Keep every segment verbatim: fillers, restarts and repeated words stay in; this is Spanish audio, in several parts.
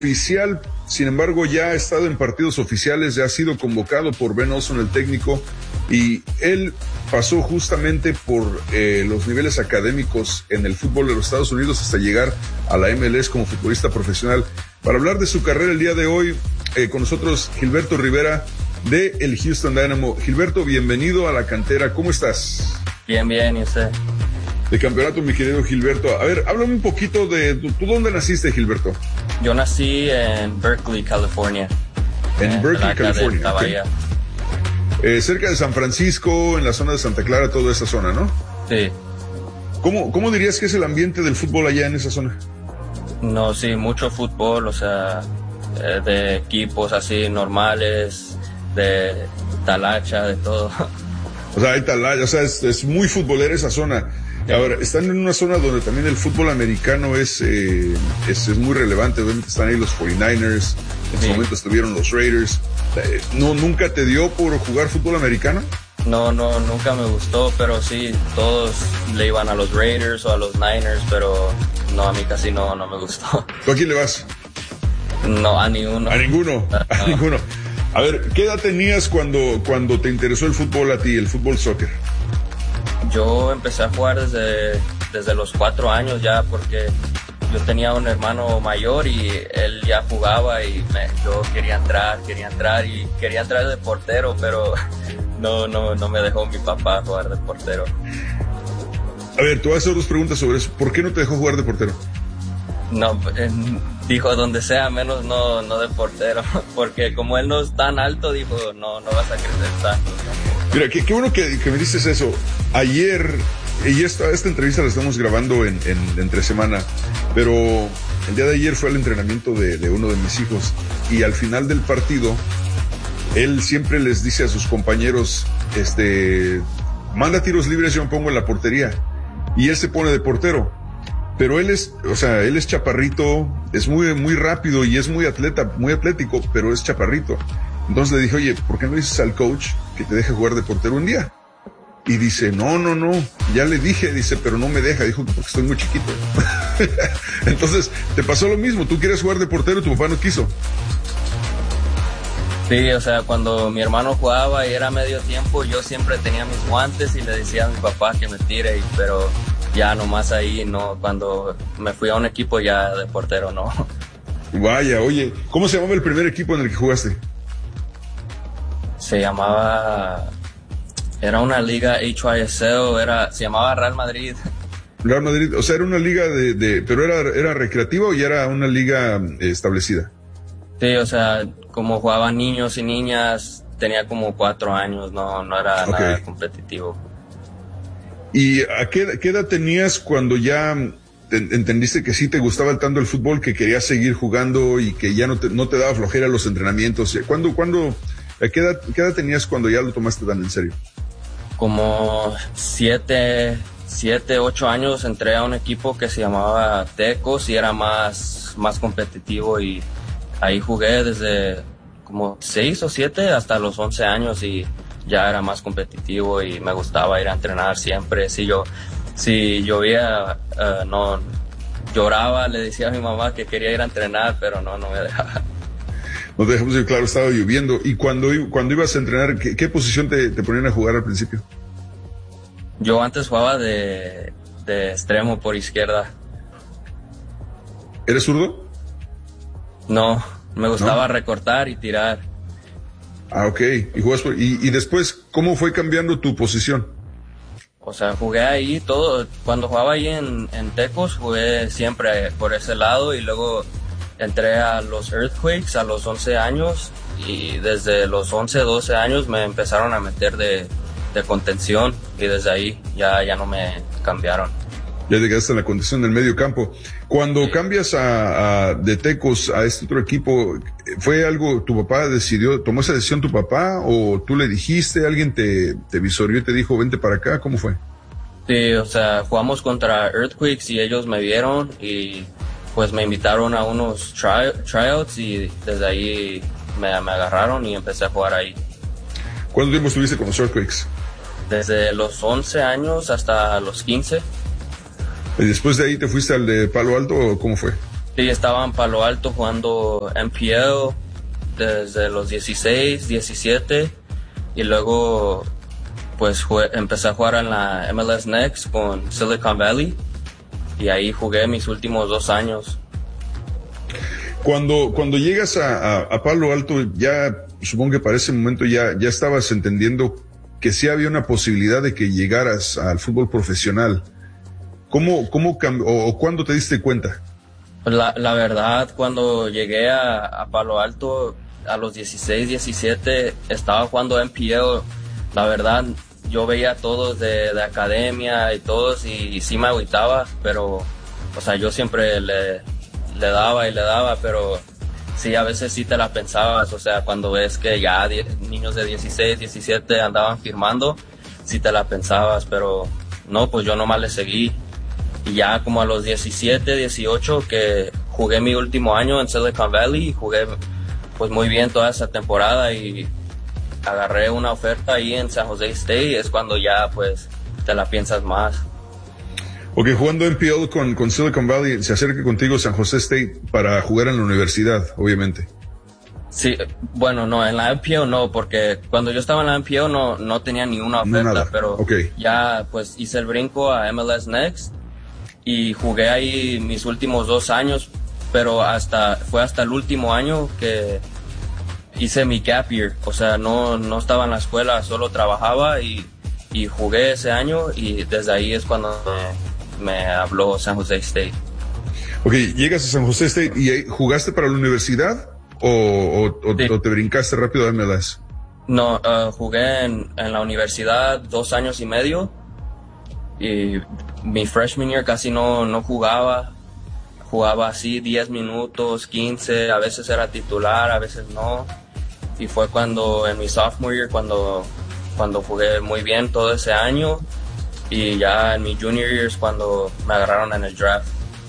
oficial, sin embargo ya ha estado en partidos oficiales, ya ha sido convocado por Ben Olsen, el técnico, y él pasó justamente por eh, los niveles académicos en el fútbol de los Estados Unidos hasta llegar a la M L S como futbolista profesional. Para hablar de su carrera el día de hoy, eh, con nosotros Gilberto Rivera de el Houston Dynamo. Gilberto, bienvenido a La Cantera, ¿cómo estás? Bien, bien, ¿y usted? De campeonato, mi querido Gilberto. A ver, háblame un poquito de... ¿Tú dónde naciste, Gilberto? Yo nací en Berkeley, California. En, en Berkeley, California. Okay. Eh, cerca de San Francisco, en la zona de Santa Clara, toda esa zona, ¿no? Sí. ¿Cómo, cómo dirías que es el ambiente del fútbol allá en esa zona? No, sí, mucho fútbol, o sea, eh, de equipos así normales, de talacha, de todo. O sea, hay talacha, o sea, es, es muy futbolera esa zona. Sí. Ahora, están en una zona donde también el fútbol americano es, eh, es, es muy relevante. Obviamente están ahí los cuarenta y nueve ers, en sí. su momento estuvieron los Raiders. ¿No, ¿Nunca te dio por jugar fútbol americano? No, no, nunca me gustó, pero sí, todos le iban a los Raiders o a los Niners, pero no, a mí casi no, no me gustó. ¿Tú a quién le vas? No, a ninguno. ¿A ninguno? No. A ninguno. A ver, ¿qué edad tenías cuando, cuando te interesó el fútbol a ti, el fútbol soccer? Yo empecé a jugar desde, desde los cuatro años ya, porque yo tenía un hermano mayor y él ya jugaba y me, yo quería entrar, quería entrar y quería entrar de portero, pero no, no, no me dejó mi papá jugar de portero. A ver, te voy a hacer dos preguntas sobre eso. ¿Por qué no te dejó jugar de portero? No, eh, dijo donde sea, menos no, no de portero, porque como él no es tan alto, dijo, no, no vas a crecer tanto. Mira, qué, qué bueno que, que me dices eso. Ayer, y esta, esta entrevista la estamos grabando en, en, entre semana, pero el día de ayer fue el entrenamiento de, de uno de mis hijos, y al final del partido, él siempre les dice a sus compañeros, este, manda tiros libres, yo me pongo en la portería, y él se pone de portero. Pero él es, o sea, él es chaparrito, es muy, muy rápido y es muy atleta, muy atlético, pero es chaparrito. Entonces le dije, oye, ¿por qué no dices al coach que te deje jugar de portero un día? Y dice, no, no, no, ya le dije, dice, pero no me deja, dijo, porque estoy muy chiquito. Entonces, te pasó lo mismo, tú quieres jugar de portero y tu papá no quiso. Sí, o sea, cuando mi hermano jugaba y era medio tiempo, yo siempre tenía mis guantes y le decía a mi papá que me tire, y, pero ya nomás ahí, no, cuando me fui a un equipo ya de portero, no. Vaya, oye, ¿cómo se llamaba el primer equipo en el que jugaste? Se llamaba, era una liga H Y S L, era, se llamaba Real Madrid. Real Madrid, o sea, era una liga de, de pero era, era recreativa o ya era una liga eh, establecida. Sí, o sea, como jugaban niños y niñas, tenía como cuatro años, no, no era okay. Nada competitivo. ¿Y a qué, qué edad tenías cuando ya entendiste que sí te gustaba tanto el fútbol, que querías seguir jugando y que ya no te, no te daba flojera los entrenamientos? ¿Cuándo, cuándo, a qué edad, qué edad tenías cuando ya lo tomaste tan en serio? Como siete, siete, ocho años entré a un equipo que se llamaba Tecos y era más, más competitivo, y ahí jugué desde como seis o siete hasta los once años y ya era más competitivo y me gustaba ir a entrenar siempre. Si yo, si llovía, uh, no lloraba, le decía a mi mamá que quería ir a entrenar, pero no, no me dejaba. No te dejamos, claro, estaba lloviendo. Y cuando, cuando ibas a entrenar, ¿qué, qué posición te, te ponían a jugar al principio? Yo antes jugaba de, de extremo por izquierda. ¿Eres zurdo? No, me gustaba ¿No? recortar y tirar. Ah, ok. ¿Y, jugas por, y, y después, cómo fue cambiando tu posición? O sea, jugué ahí todo. Cuando jugaba ahí en, en Tecos, jugué siempre por ese lado, y luego entré a los Earthquakes a los once años, y desde los once, doce años me empezaron a meter de, de contención, y desde ahí ya, ya no me cambiaron. Ya te quedaste en la condición del medio campo. Cuando sí. cambias a, a, de Tecos a este otro equipo, ¿fue algo, tu papá decidió, tomó esa decisión tu papá, o tú le dijiste, alguien te, te visorió y te dijo, vente para acá? ¿Cómo fue? Sí, o sea, jugamos contra Earthquakes y ellos me vieron y pues me invitaron a unos try, tryouts y desde ahí me, me agarraron y empecé a jugar ahí. ¿Cuánto tiempo estuviste con los Earthquakes? Desde los once años hasta los quince. ¿Y después de ahí te fuiste al de Palo Alto o cómo fue? Sí, estaba en Palo Alto jugando M P L desde los dieciséis, diecisiete y luego pues jugué, empecé a jugar en la M L S Next con Silicon Valley y ahí jugué mis últimos dos años. Cuando, cuando llegas a, a, a Palo Alto, ya supongo que para ese momento ya, ya estabas entendiendo que sí había una posibilidad de que llegaras al fútbol profesional. ¿Cómo, cómo cambió, o, o cuándo te diste cuenta? La, la verdad, cuando llegué a, a Palo Alto a los dieciséis, diecisiete, estaba jugando M P L. La verdad, yo veía a todos de, de academia y todos y, y sí me agüitaba, pero, o sea, yo siempre le, le daba y le daba, pero sí, a veces sí te la pensabas, o sea, cuando ves que ya die, niños de dieciséis, diecisiete andaban firmando, sí te la pensabas, pero no, pues yo nomás le seguí. Y ya como a los diecisiete, dieciocho, que jugué mi último año en Silicon Valley, y jugué pues muy bien toda esa temporada y agarré una oferta ahí en San Jose State, es cuando ya pues te la piensas más. Ok, jugando en P L con, con Silicon Valley, se acerca contigo San Jose State para jugar en la universidad, obviamente. Sí, bueno, no, en la M P L no, porque cuando yo estaba en la M P L no, no tenía ni una oferta, no, pero okay. Ya pues hice el brinco a M L S Next y jugué ahí mis últimos dos años, pero hasta fue hasta el último año que hice mi gap year, o sea, no, no estaba en la escuela, solo trabajaba y, y jugué ese año y desde ahí es cuando me, me habló San Jose State. Ok, llegas a San Jose State y ¿jugaste para la universidad o, o, sí. o te brincaste rápido a M L S? No, uh, jugué en, en la universidad dos años y medio y mi freshman year casi no, no jugaba, jugaba así diez minutos, quince, a veces era titular, a veces no, y fue cuando en mi sophomore year cuando, cuando jugué muy bien todo ese año y ya en mi junior years cuando me agarraron en el draft.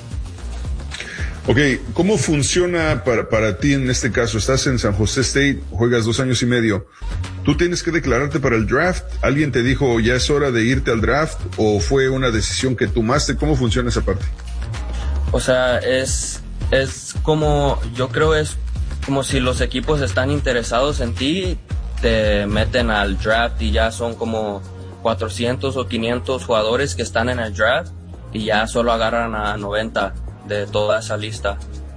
Ok, ¿cómo funciona para, para ti en este caso? Estás en San Jose State, juegas dos años y medio. ¿Tú tienes que declararte para el draft? ¿Alguien te dijo ya es hora de irte al draft? ¿O fue una decisión que tomaste? ¿Cómo funciona esa parte? O sea, es, es como, yo creo es como si los equipos están interesados en ti, te meten al draft y ya son como cuatrocientos o quinientos jugadores que están en el draft y ya solo agarran a noventa de toda esa lista.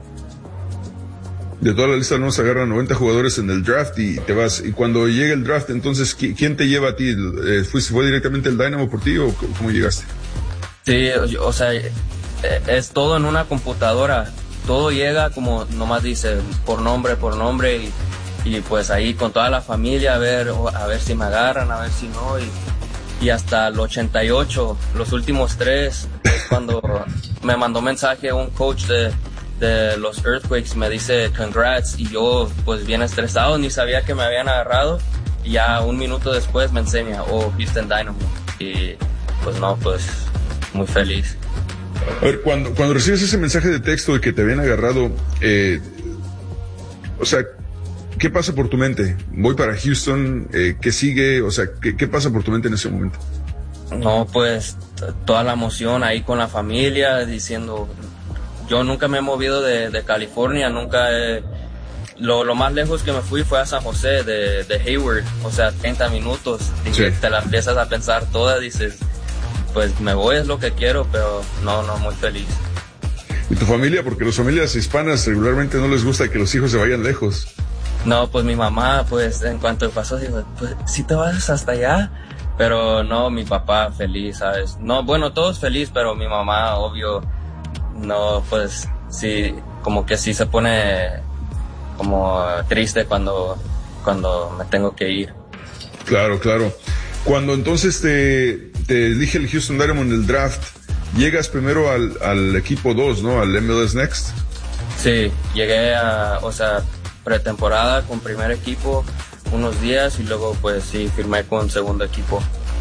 De toda la lista no se agarran noventa jugadores en el draft y te vas. Y cuando llega el draft, entonces, ¿quién te lleva a ti? ¿Fuiste, ¿Fue directamente el Dynamo por ti o cómo llegaste? Sí, o sea, es todo en una computadora. Todo llega como nomás dice por nombre, por nombre y, y pues ahí con toda la familia a ver, a ver si me agarran, a ver si no. Y, y hasta el ochenta y ocho, los últimos tres, es cuando me mandó mensaje un coach de, de los Earthquakes, me dice congrats y yo pues bien estresado, ni sabía que me habían agarrado y ya un minuto después me enseña, oh, Houston Dynamo y pues no, pues muy feliz. A ver, cuando, cuando recibes ese mensaje de texto de que te habían agarrado, eh, o sea, ¿qué pasa por tu mente? ¿Voy para Houston? Eh, ¿Qué sigue? O sea, ¿qué, ¿qué pasa por tu mente en ese momento? No, pues toda la emoción ahí con la familia, diciendo, yo nunca me he movido de, de California, nunca he, lo, lo más lejos que me fui fue a San José, de, de Hayward, o sea, treinta minutos, y sí. Te la empiezas a pensar toda, dices, pues me voy, es lo que quiero, pero no, no, muy feliz. ¿Y tu familia? Porque a las familias hispanas regularmente no les gusta que los hijos se vayan lejos. No, pues mi mamá, pues en cuanto pasó, dijo, pues si te vas hasta allá, pero no, mi papá feliz, ¿sabes? No, bueno, todos feliz, pero mi mamá, obvio, no, pues sí, como que sí se pone como triste cuando, cuando me tengo que ir. Claro, claro. Cuando entonces te, te elige el Houston Dynamo en el draft, llegas primero al, al equipo dos, ¿no? Al M L S Next. Sí, llegué a, o sea, pretemporada con primer equipo unos días y luego pues sí, firmé con segundo equipo.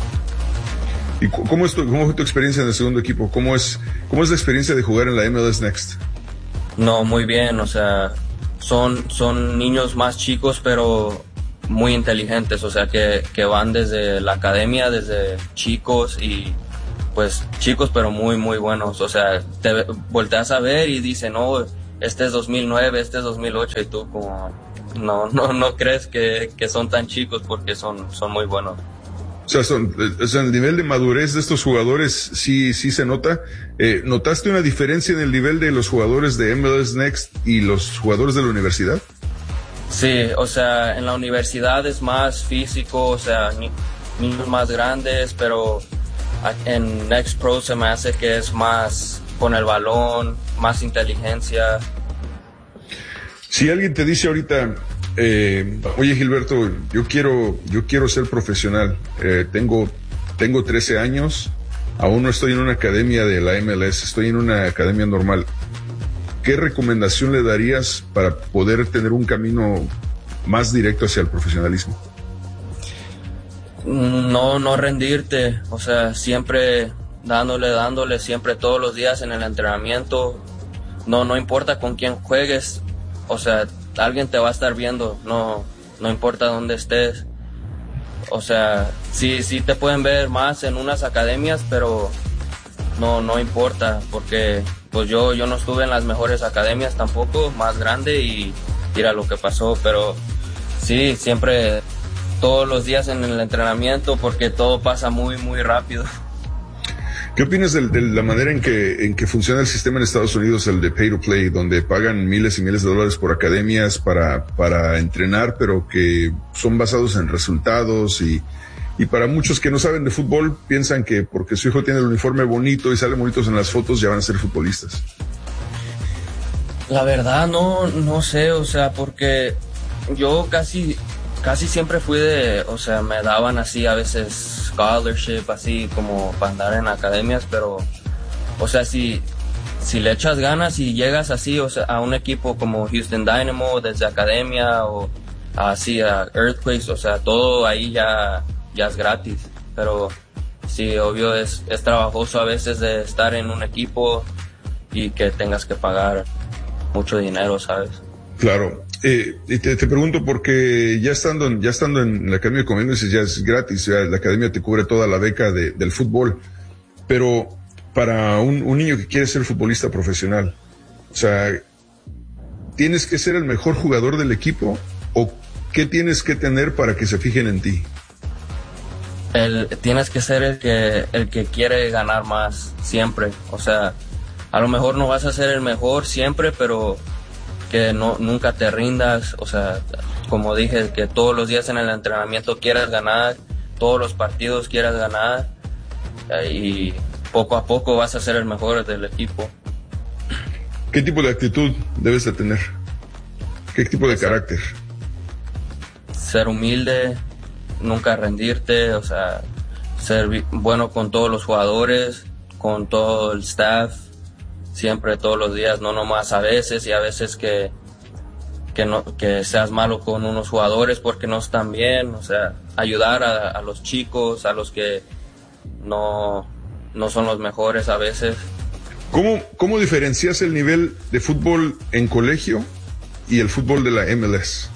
¿Y cómo, es tu, cómo fue tu experiencia en el segundo equipo? ¿Cómo es, cómo es la experiencia de jugar en la M L S Next? No, muy bien, o sea, son, son niños más chicos pero muy inteligentes, o sea, que, que van desde la academia, desde chicos y pues chicos pero muy muy buenos, o sea, te volteas a ver y dicen, no, este es dos mil nueve, este es dos mil ocho, y tú como no no no crees que, que son tan chicos porque son son muy buenos. O sea, son, o sea, el nivel de madurez de estos jugadores sí, sí se nota. Eh, ¿Notaste una diferencia en el nivel de los jugadores de M L S Next y los jugadores de la universidad? Sí, o sea, en la universidad es más físico, o sea, ni, niños más grandes, pero en Next Pro se me hace que es más con el balón, más inteligencia. Si alguien te dice ahorita, eh, oye Gilberto, yo quiero, yo quiero ser profesional, eh, tengo, tengo trece años, aún no estoy en una academia de la M L S, estoy en una academia normal. ¿Qué recomendación le darías para poder tener un camino más directo hacia el profesionalismo? No, no rendirte, o sea, siempre dándole, dándole, siempre todos los días en el entrenamiento. No, no importa con quién juegues, o sea, alguien te va a estar viendo, no, no importa dónde estés. O sea, sí, sí te pueden ver más en unas academias, pero no, no importa, porque pues yo, yo no estuve en las mejores academias tampoco, más grande, y mira lo que pasó, pero sí, siempre, todos los días en el entrenamiento, porque todo pasa muy, muy rápido. ¿Qué opinas de, de la manera en que, en que funciona el sistema en Estados Unidos, el de pay to play, donde pagan miles y miles de dólares por academias para, para entrenar, pero que son basados en resultados y, y para muchos que no saben de fútbol piensan que porque su hijo tiene el uniforme bonito y sale bonitos en las fotos ya van a ser futbolistas? La verdad no, no sé, o sea, porque yo casi, casi siempre fui de, o sea, me daban así a veces scholarship, así como para andar en academias, pero, o sea, si, si le echas ganas y llegas así, o sea, a un equipo como Houston Dynamo desde academia o así a Earthquakes, o sea, todo ahí ya, ya es gratis, pero sí, obvio es, es trabajoso a veces de estar en un equipo y que tengas que pagar mucho dinero, ¿sabes? Claro. Eh, y te, te pregunto porque ya estando en, ya estando en la Academia de Comiendo dices ya es gratis, ya la Academia te cubre toda la beca de, del fútbol, pero para un, un niño que quiere ser futbolista profesional, o sea, ¿tienes que ser el mejor jugador del equipo o qué tienes que tener para que se fijen en ti? El, tienes que ser el que, el que quiere ganar más siempre, o sea, a lo mejor no vas a ser el mejor siempre, pero que no, nunca te rindas, o sea, como dije, que todos los días en el entrenamiento quieras ganar, todos los partidos quieras ganar, y poco a poco vas a ser el mejor del equipo. ¿Qué tipo de actitud debes de tener? ¿Qué tipo de carácter? Ser humilde, nunca rendirte, o sea, ser bueno con todos los jugadores, con todo el staff, siempre, todos los días, no nomás a veces, y a veces que, que, no, que seas malo con unos jugadores porque no están bien, o sea, ayudar a, a los chicos, a los que no, no son los mejores a veces. ¿Cómo, cómo diferencias el nivel de fútbol en colegio y el fútbol de la M L S?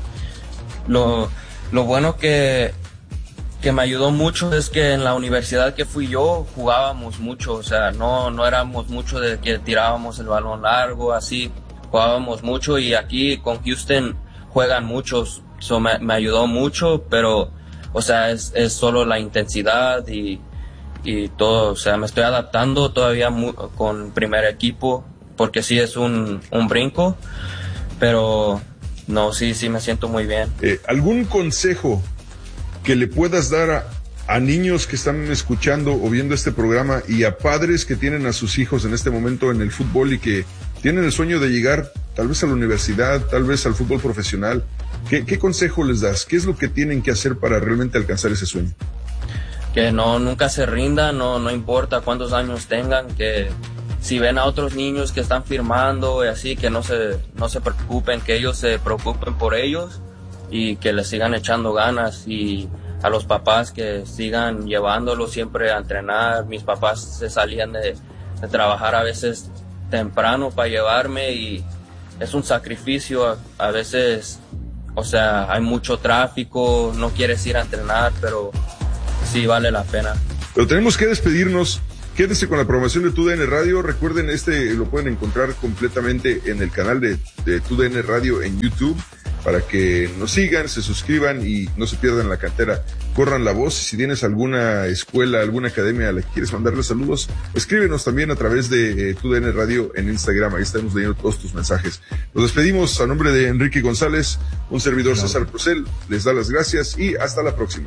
Lo, lo bueno que, que me ayudó mucho es que en la universidad que fui yo jugábamos mucho, o sea, no, no éramos mucho de que tirábamos el balón largo, así, jugábamos mucho, y aquí con Houston juegan muchos, eso me, me ayudó mucho, pero, o sea, es, es solo la intensidad y, y todo, o sea, me estoy adaptando todavía muy, con primer equipo, porque sí es un, un brinco, pero no, sí, sí me siento muy bien. Eh, ¿Algún consejo que le puedas dar a, a niños que están escuchando o viendo este programa y a padres que tienen a sus hijos en este momento en el fútbol y que tienen el sueño de llegar tal vez a la universidad, tal vez al fútbol profesional? ¿Qué, qué consejo les das? ¿Qué es lo que tienen que hacer para realmente alcanzar ese sueño? Que no, nunca se rindan, no, no importa cuántos años tengan, que si ven a otros niños que están firmando y así, que no se, no se preocupen, que ellos se preocupen por ellos y que les sigan echando ganas, y a los papás que sigan llevándolos siempre a entrenar. Mis papás se salían de, de trabajar a veces temprano para llevarme, y es un sacrificio a, a veces, o sea, hay mucho tráfico, no quieres ir a entrenar, pero sí vale la pena. Pero tenemos que despedirnos. Quédense con la programación de T U D N Radio. Recuerden, este lo pueden encontrar completamente en el canal de, de T U D N Radio en YouTube, para que nos sigan, se suscriban y no se pierdan la cantera. Corran la voz. Si tienes alguna escuela, alguna academia a la que quieres mandarle saludos, escríbenos también a través de eh, T U D N Radio en Instagram. Ahí estamos leyendo todos tus mensajes. Nos despedimos a nombre de Enrique González, un servidor claro. César Procel. Les da las gracias y hasta la próxima.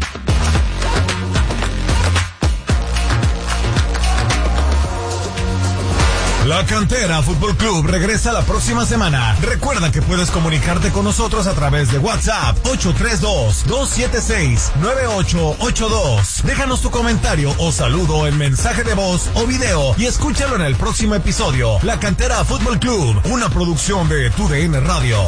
La Cantera Fútbol Club regresa la próxima semana. Recuerda que puedes comunicarte con nosotros a través de WhatsApp ocho tres dos, dos siete seis, nueve ocho ocho dos. Déjanos tu comentario o saludo en mensaje de voz o video y escúchalo en el próximo episodio. La Cantera Fútbol Club, una producción de T U D N Radio.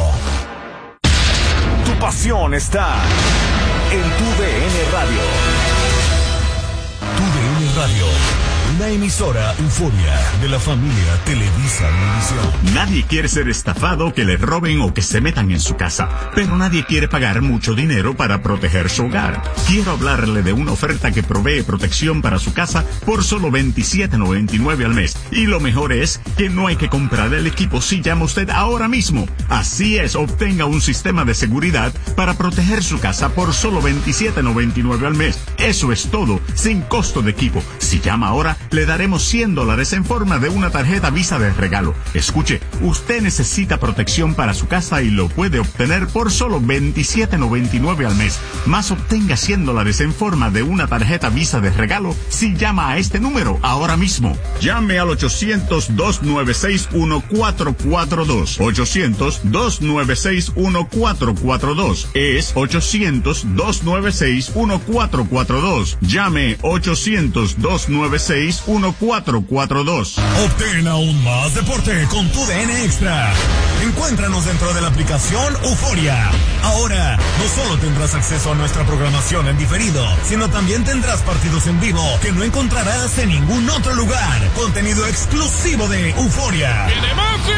Tu pasión está en T U D N Radio. T U D N Radio. Una emisora Euforia de la familia Televisa Univisión. Nadie quiere ser estafado, que le roben o que se metan en su casa, pero nadie quiere pagar mucho dinero para proteger su hogar. Quiero hablarle de una oferta que provee protección para su casa por solo veintisiete noventa y nueve al mes. Y lo mejor es que no hay que comprar el equipo si llama usted ahora mismo. Así es, obtenga un sistema de seguridad para proteger su casa por solo veintisiete noventa y nueve al mes. Eso es todo, sin costo de equipo. Si llama ahora, le daremos cien dólares en forma de una tarjeta Visa de regalo. Escuche, usted necesita protección para su casa y lo puede obtener por solo veintisiete noventa y nueve al mes. Más obtenga cien dólares en forma de una tarjeta Visa de regalo si llama a este número ahora mismo. Llame al ochocientos, dos nueve seis, uno cuatro cuatro dos. ochocientos, dos nueve seis, uno cuatro cuatro dos. Es ochocientos, dos nueve seis, uno cuatro cuatro dos. Llame ochocientos, dos nueve seis, uno cuatro cuatro dos. Obtén aún más deporte con tu D N Extra. Encuéntranos dentro de la aplicación Euforia. Ahora, no solo tendrás acceso a nuestra programación en diferido, sino también tendrás partidos en vivo que no encontrarás en ningún otro lugar. Contenido exclusivo de Euforia. ¡Viene Messi!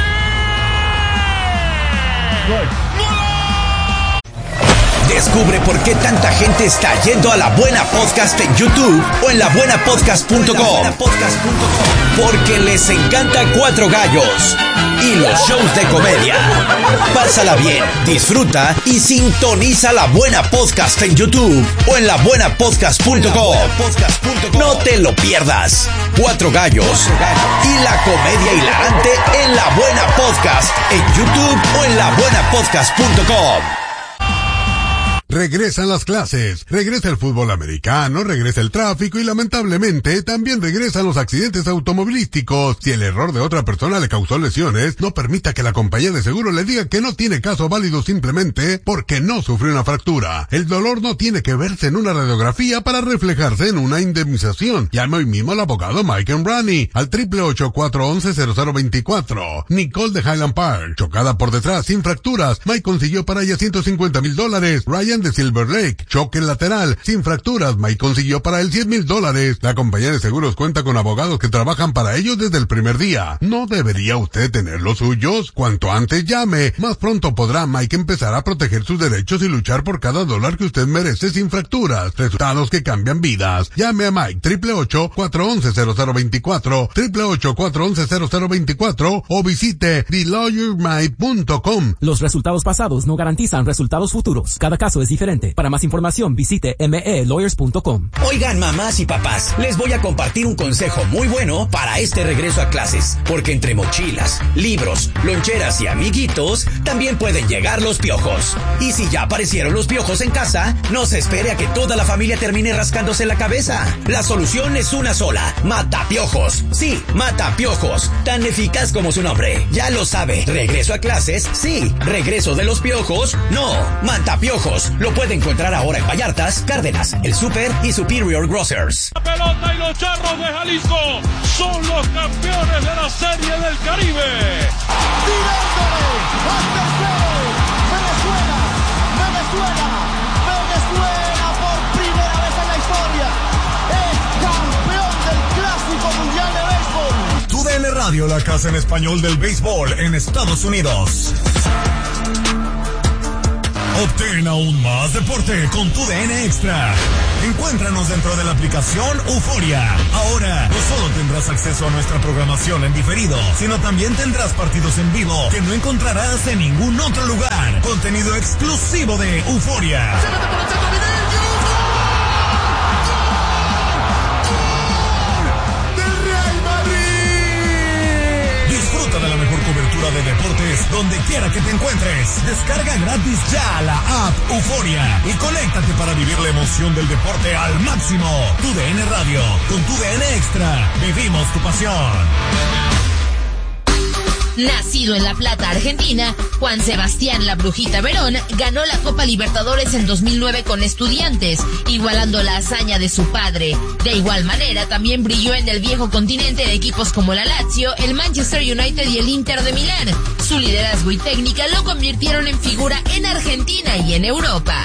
Descubre por qué tanta gente está yendo a La Buena Podcast en YouTube o en la buena podcast punto com. Porque les encanta Cuatro Gallos y los shows de comedia. Pásala bien, disfruta y sintoniza La Buena Podcast en YouTube o en la buena podcast punto com. No te lo pierdas. Cuatro Gallos y la comedia hilarante en La Buena Podcast en YouTube o en la buena podcast punto com. Regresan las clases, regresa el fútbol americano, regresa el tráfico y lamentablemente también regresan los accidentes automovilísticos. Si el error de otra persona le causó lesiones, no permita que la compañía de seguro le diga que no tiene caso válido simplemente porque no sufrió una fractura. El dolor no tiene que verse en una radiografía para reflejarse en una indemnización. Llame hoy mismo al abogado Mike Embrani al triple ocho, cuatro once, cero cero veinticuatro. Nicole de Highland Park, chocada por detrás sin fracturas. Mike consiguió para ella ciento cincuenta mil dólares. Ryan de Silver Lake, choque lateral, sin fracturas. Mike consiguió para él cien mil dólares. La compañía de seguros cuenta con abogados que trabajan para ellos desde el primer día. ¿No debería usted tener los suyos? Cuanto antes llame, más pronto podrá Mike empezar a proteger sus derechos y luchar por cada dólar que usted merece sin fracturas. Resultados que cambian vidas. Llame a Mike, triple ocho, cuatro once, cero cero veinticuatro, triple ocho, cuatro once, cero cero veinticuatro o visite the lawyer mike punto com. Los resultados pasados no garantizan resultados futuros. Cada caso es diferente. Para más información, visite m e lawyers punto com. Oigan, mamás y papás, les voy a compartir un consejo muy bueno para este regreso a clases, porque entre mochilas, libros, loncheras y amiguitos, también pueden llegar los piojos. Y si ya aparecieron los piojos en casa, no se espere a que toda la familia termine rascándose la cabeza. La solución es una sola: Matapiojos. Sí, Matapiojos, tan eficaz como su nombre. Ya lo sabe, regreso a clases, sí. Regreso de los piojos, no. Matapiojos, lo pueden encontrar ahora en Vallartas, Cárdenas, El Super y Superior Grocers. La pelota y los Charros de Jalisco son los campeones de la Serie del Caribe. Tirándole al tercero. Venezuela, Venezuela, Venezuela por primera vez en la historia es campeón del Clásico Mundial de Béisbol. T U D N Radio, la casa en español del béisbol en Estados Unidos. Obtén aún más deporte con tu D N Extra. Encuéntranos dentro de la aplicación Euforia. Ahora, no solo tendrás acceso a nuestra programación en diferido, sino también tendrás partidos en vivo que no encontrarás en ningún otro lugar. Contenido exclusivo de Euforia. Disfruta de la mejor cobertura de deportes donde quiera que te encuentres. Descarga gratis ya la app Euforia y conéctate para vivir la emoción del deporte al máximo. Tu D N Radio, con tu D N Extra, vivimos tu pasión. Nacido en La Plata, Argentina, Juan Sebastián La Brujita Verón ganó la Copa Libertadores en dos mil nueve con Estudiantes, igualando la hazaña de su padre. De igual manera, también brilló en el viejo continente de equipos como la Lazio, el Manchester United y el Inter de Milán. Su liderazgo y técnica lo convirtieron en figura en Argentina y en Europa.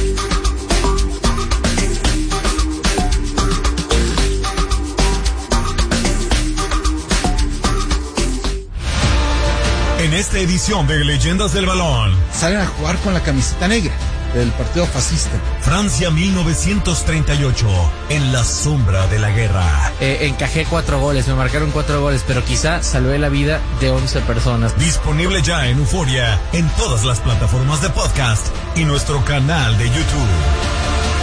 En esta edición de Leyendas del Balón, salen a jugar con la camiseta negra del partido fascista. Francia mil novecientos treinta y ocho, en la sombra de la guerra. Eh, encajé cuatro goles, me marcaron cuatro goles, pero quizá salvé la vida de once personas. Disponible ya en Euforia, en todas las plataformas de podcast y nuestro canal de YouTube.